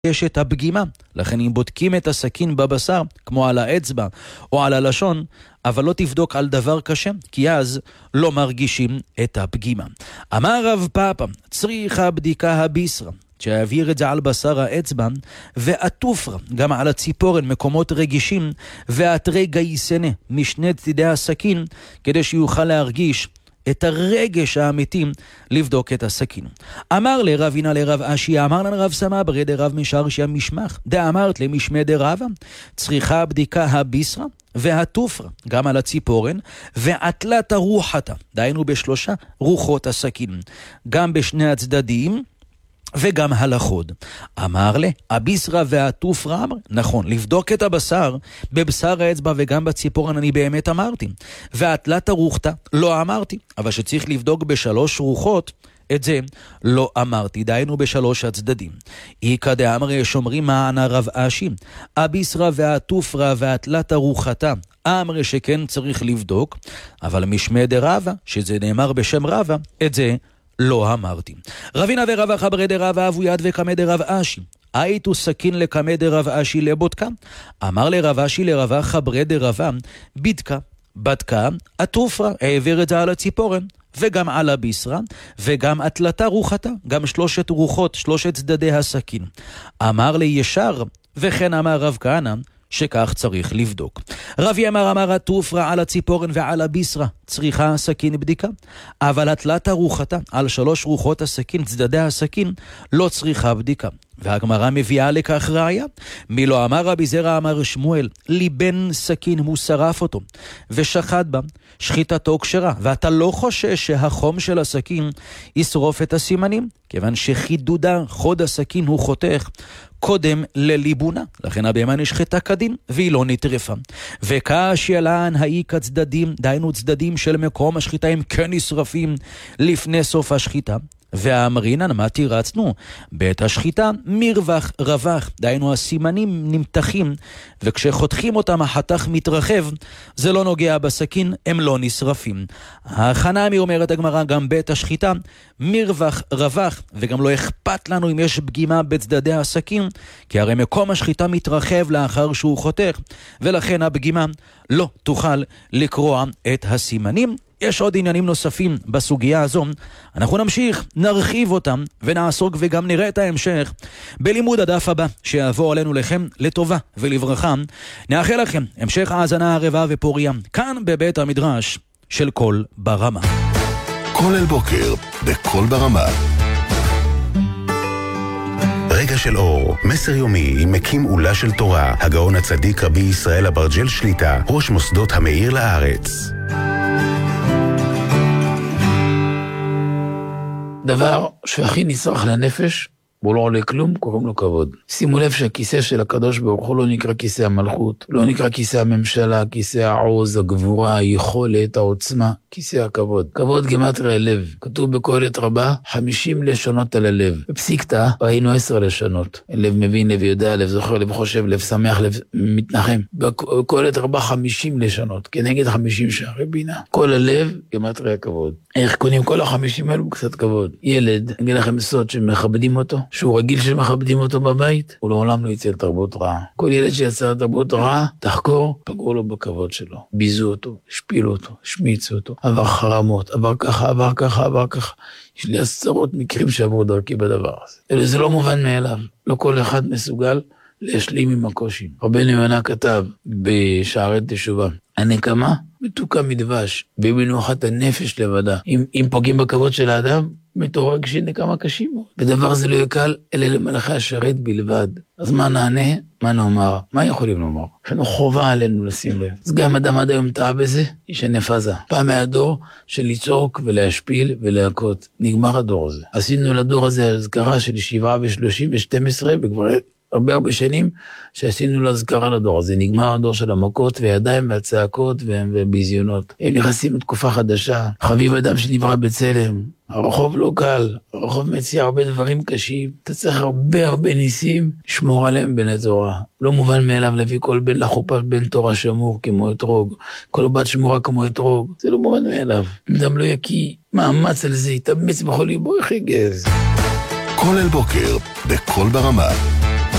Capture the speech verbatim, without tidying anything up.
יש את הפגימה, לכן אם בודקים את הסכין בבשר, כמו על האצבע או על הלשון, אבל לא תבדוק על דבר קשה, כי אז לא מרגישים את הפגימה. אמר רב פאפא, צריכה בדיקה הביסרה, שיעביר את זה על בשר האצבע, והתופרה, גם על הציפורן, מקומות רגישים, והתרי גייסנה, משני צדי הסכין, כדי שיוכל להרגיש את הרגש האמיתי לבדוק את הסכין. אמר לרבינה לרב אשי, אמר לן רב סמא דרב משרשיה משמח, דאמרת למשמי דרבה, צריכה בדיקה הביסרה והתופרה, גם על הציפורן, ועטלת הרוחתה, דהיינו בשלושה רוחות הסכין, גם בשני הצדדים, וגם הלחוד. אמר לי, הביסרה והתופרה, נכון, לבדוק את הבשר, בבשר האצבע וגם בציפורן אני באמת אמרתי. והתלת הרוחתה לא אמרתי, אבל שצריך לבדוק בשלוש רוחות, את זה לא אמרתי, דהיינו בשלוש הצדדים. איקא דאמרי שומרים מענה רב אשי, הביסרה והתופרה והתלת הרוחתה, אמרי שכן צריך לבדוק, אבל משמי דרבה, שזה נאמר בשם רבה, את זה לא אמרתי. רבינה ורבא חברי דרבא אבו יד וקמא דרב אשי, הייתו סכין לקמא דרב אשי לבודקה. אמר לרב אשי לרבא חברי דרבא, בדקה, בדקה, התופרה, העביר את זה על הציפורן, וגם על הביסרה, וגם התלתה רוחתה, גם שלושת רוחות, שלושת צדדי הסכין. אמר לי ישר, וכן אמר רב כהנא, שכך צריך לבדוק. רבי אמר אמר התופרה על הציפורן ועל הביסרה צריכה הסכין בדיקה, אבל התלת הרוחתה על שלוש רוחות הסכין, צדדי הסכין, לא צריכה בדיקה. והגמרא מביאה לכך ראיה, מי לא אמר רבי זרע אמר שמואל, ליבן סכין הוא שרף אותו ושחט בה, שחיטתו כשרה, ואתה לא חושש שהחום של הסכין ישרוף את הסימנים, כיוון שחידודה חוד הסכין הוא חותך קודם לליבונה, לכן הבהמה נשחטה כדין והיא לא נטרפה. וכאשילן האיכא צדדים, דהיינו צדדים של מקום השחיטה הם כן נשרפים לפני סוף השחיטה. והאמרינן, מה תירצנו? בעת השחיטה מרווח רווח, דהיינו הסימנים נמתחים, וכשחותכים אותם החתך מתרחב, זה לא נוגע בסכין, הם לא נשרפים. החנמי אומרת הגמרא, גם בעת השחיטה מרווח רווח, וגם לא אכפת לנו אם יש פגימה בצדדי הסכין, כי הרי מקום השחיטה מתרחב לאחר שהוא חותך, ולכן הפגימה לא תוכל לקרוע את הסימנים. יש עוד עניינים נוספים בסוגיה הזו, אנחנו נמשיך, נרחיב אותם ונעסוק וגם נראה את ההמשך בלימוד הדף הבא שיעבור עלינו לכם לטובה ולברכה. נאחל לכם המשך האזנה ערבה ופוריה כאן בבית המדרש של קול ברמה. כל אל בוקר בקול ברמה, רגע של אור, מסר יומי עם מקים עולה של תורה, הגאון הצדיק רבי ישראל אברג'ל שליטה, ראש מוסדות המאיר לארץ. דבר שהכי נצרך לנפש, בו לא עולה כלום, קוראים לו כבוד. שימו לב שהכיסא של הקדוש ברוך הוא לא נקרא כיסא המלכות, לא נקרא כיסא הממשלה, כיסא העוז, הגבורה, היכולת, העוצמה, כיסא הכבוד. כבוד גימטריה לב. כתוב בקהלת רבה, חמישים לשונות על הלב. בפסיקתא ראינו עשר לשונות. לב מבין, לב יודע, לב זוכר, לב חושב, לב שמח, לב מתנחם. בקהלת רבה חמישים לשונות, כנגד חמישים שערי בינה. כל הלב גימטריה כבוד. איך קונים כל החמישים האלו קצת כבוד? ילד, אגיד לכם סוד שמכבדים אותו, שהוא רגיל שמכבדים אותו בבית, הוא לעולם לא יצא לתרבות רעה. כל ילד שיצא לתרבות רעה, תחקור, פגעו לו בכבוד שלו. ביזו אותו, השפילו אותו, השמיצו אותו, עבר חרמות, עבר ככה, עבר ככה, עבר ככה. יש לי עשרות מקרים שעברו דרכי בדבר הזה. זה לא מובן מאליו. לא כל אחד מסוגל להשלים עם הקושי. רבנו יונה כתב בשערי תשובה, הנקמה מתוקה מדבש, במנוחת הנפש לבדה. אם, אם פוגעים בכבוד של האדם, מתורג שנקמה קשים. בדבר זה לא יקל, אלא למלאכי השרת בלבד. אז מה נענה? מה נאמר? מה יכולים לומר? יש לנו חובה עלינו לשים לב. אז גם אדם עד היום טעה בזה, ישנה פאזה. פעם היה דור של לצעוק ולהשפיל ולהכות. נגמר הדור הזה. עשינו לדור הזה הזכרה של שבעה ושלושים ושתים עשרה, וכבר הרבה הרבה שנים שעשינו להזכרה לדור הזה. נגמר הדור של המכות וידיים והצעקות וביזיונות. הם נכנסים לתקופה חדשה. חביב אדם שנברא בצלם. הרחוב לא קל, הרחוב מציע הרבה דברים קשים, אתה צריך הרבה הרבה ניסים, לשמור עליהם בני תורה. לא מובן מאליו להביא כל בן לחופה בן תורה שמור כמו אתרוג, כל בת שמורה כמו אתרוג, זה לא מובן מאליו. אם אדם לא יקיא מאמץ על זה, יתאמץ בכל ליבו, איך יגז. כל אל בוקר, בקול ברמה.